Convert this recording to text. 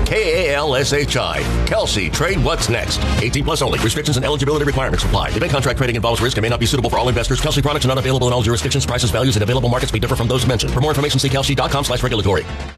KALSHI. Kelsey, trade what's next. 18 plus only. Restrictions and eligibility requirements apply. Event contract trading involves risk and may not be suitable for all investors. Kelsey products are not available in all jurisdictions. Prices, values, and available markets may differ from those mentioned. For more information, see kelsey.com/regulatory.